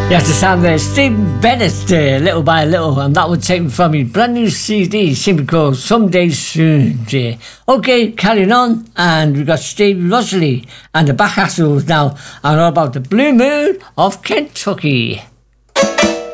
Yes, the sound there, Stephen Bennett there, Little by Little, and that was taken from his brand new CD, simply called Someday Soon. Yeah. Okay, carrying on, and we've got Steve Rosalie and the Back Hassles now, and all about the Blue Moon of Kentucky.